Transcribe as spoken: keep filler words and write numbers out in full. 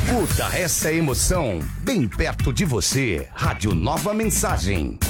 Curta essa emoção bem perto de você. Rádio Nova Mensagem.